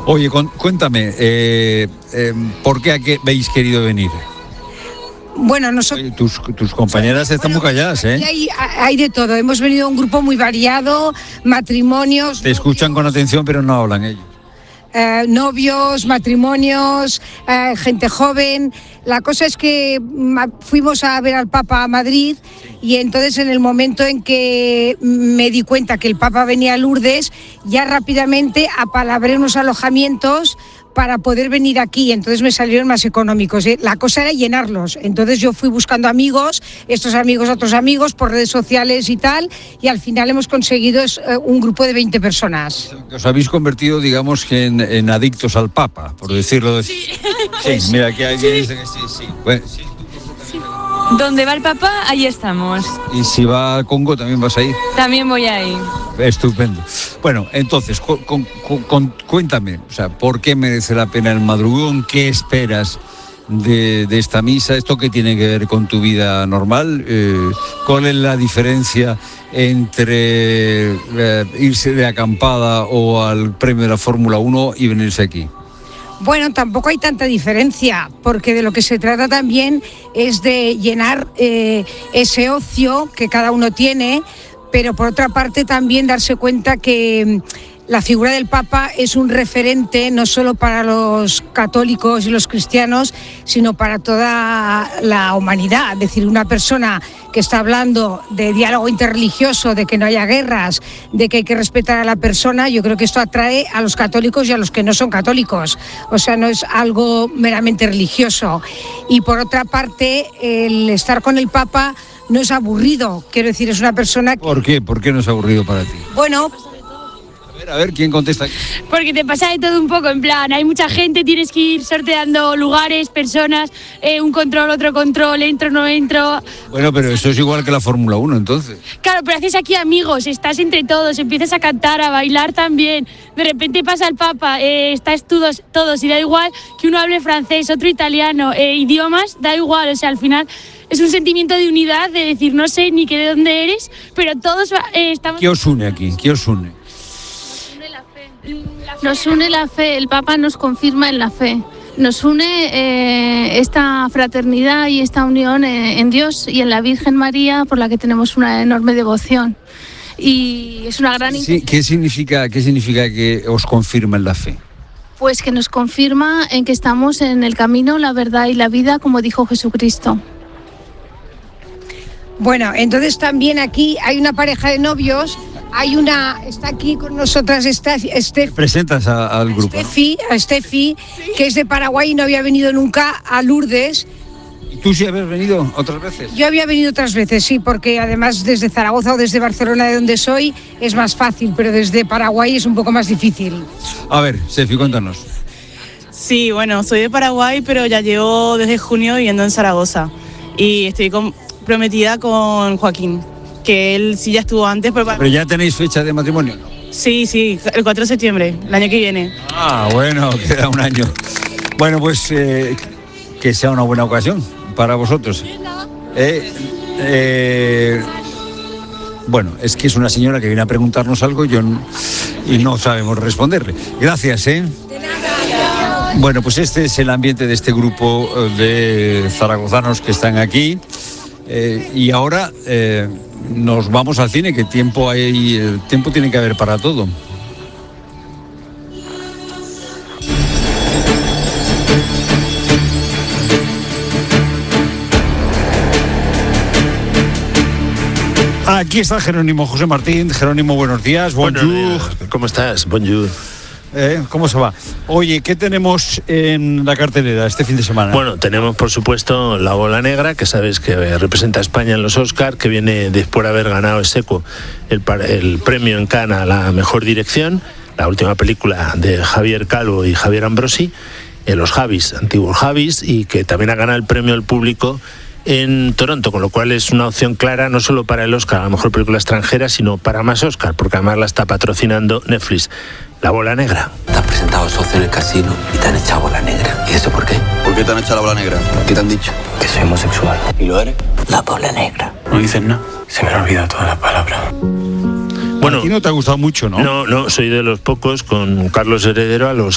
Oye, cuéntame, ¿por qué habéis querido venir? Bueno, nosotros... Tus compañeras están muy calladas, ¿eh? Hay de todo. Hemos venido a un grupo muy variado, matrimonios... Te escuchan con atención, pero no hablan ellos. Novios, matrimonios, gente joven. La cosa es que fuimos a ver al Papa a Madrid y entonces en el momento en que me di cuenta que el Papa venía a Lourdes, ya rápidamente apalabré unos alojamientos para poder venir aquí, entonces me salieron más económicos. La cosa era llenarlos, entonces yo fui buscando amigos, estos amigos, otros amigos, por redes sociales y tal, y al final hemos conseguido un grupo de 20 personas. Os habéis convertido, digamos, que en adictos al Papa, por decirlo así. Sí, mira, aquí alguien dice que sí. Bueno, sí. Donde va el Papa, ahí estamos. Y si va al Congo, ¿también vas a ir? También voy a ir. Estupendo. Bueno, entonces, cuéntame, o sea, ¿por qué merece la pena el madrugón? ¿Qué esperas de esta misa? ¿Esto qué tiene que ver con tu vida normal? ¿Cuál es la diferencia entre irse de acampada o al premio de la Fórmula 1 y venirse aquí? Bueno, tampoco hay tanta diferencia, porque de lo que se trata también es de llenar ese ocio que cada uno tiene, pero por otra parte también darse cuenta que la figura del Papa es un referente no solo para los católicos y los cristianos, sino para toda la humanidad. Es decir, una persona que está hablando de diálogo interreligioso, de que no haya guerras, de que hay que respetar a la persona, yo creo que esto atrae a los católicos y a los que no son católicos. O sea, no es algo meramente religioso. Y por otra parte, el estar con el Papa no es aburrido. Quiero decir, es una persona que... ¿Por qué? ¿Por qué no es aburrido para ti? Bueno... A ver, ¿quién contesta aquí? Porque te pasa de todo un poco, en plan, hay mucha gente, tienes que ir sorteando lugares, personas, un control, otro control, entro, no entro. Bueno, pero eso es igual que la Fórmula 1, entonces. Claro, pero haces aquí amigos, estás entre todos, empiezas a cantar, a bailar también. De repente pasa el Papa, estás todos, y da igual que uno hable francés, otro italiano, idiomas, da igual, o sea, al final... Es un sentimiento de unidad, de decir, no sé ni qué de dónde eres, pero todos estamos... ¿Qué os une aquí? ¿Qué os une? Nos une la fe, el Papa nos confirma en la fe. Nos une esta fraternidad y esta unión en Dios y en la Virgen María, por la que tenemos una enorme devoción. Y es una gran... Sí, ¿qué significa que os confirma en la fe? Pues que nos confirma en que estamos en el camino, la verdad y la vida, como dijo Jesucristo. Bueno, entonces también aquí hay una pareja de novios, está aquí con nosotras Steffi. Presentas al grupo. A Steffi, que es de Paraguay y no había venido nunca a Lourdes. ¿Y tú sí habías venido otras veces? Yo había venido otras veces, sí, porque además desde Zaragoza o desde Barcelona, de donde soy, es más fácil, pero desde Paraguay es un poco más difícil. A ver, Steffi, cuéntanos. Sí, bueno, soy de Paraguay, pero ya llevo desde junio viviendo en Zaragoza y estoy prometida con Joaquín, que él sí ya estuvo antes. ¿Pero ya tenéis fecha de matrimonio? Sí, el 4 de septiembre, el año que viene. Ah, bueno, queda un año. Bueno, pues que sea una buena ocasión para vosotros. Bueno, es que es una señora que viene a preguntarnos algo y no sabemos responderle. Gracias, ¿eh? De nada. Bueno, pues este es el ambiente de este grupo de zaragozanos que están aquí. Y ahora nos vamos al cine, que tiempo tiene que haber para todo. Aquí está Jerónimo José Martín. Jerónimo, buenos días. Bonjour. ¿Cómo estás? Bonjour. ¿Cómo se va? Oye, ¿qué tenemos en la cartelera este fin de semana? Bueno, tenemos por supuesto La Bola Negra, que sabes que representa a España en los Oscar, que viene después de haber ganado Seco el premio en Cannes a la mejor dirección, la última película de Javier Calvo y Javier Ambrosi, los Javis, antiguos Javis, y que también ha ganado el premio al público en Toronto, con lo cual es una opción clara no solo para el Oscar a la mejor película extranjera, sino para más Oscar, porque además la está patrocinando Netflix. La Bola Negra. Te has presentado socio en el casino y te han echado bola negra. ¿Y eso por qué? ¿Por qué te han echado la bola negra? ¿Qué te han dicho? Que soy homosexual. ¿Y lo eres? La bola negra. ¿No dices nada? Se me han olvidado todas las palabras. Bueno, a ti no te ha gustado mucho, ¿no? No, soy de los pocos con Carlos Heredero a los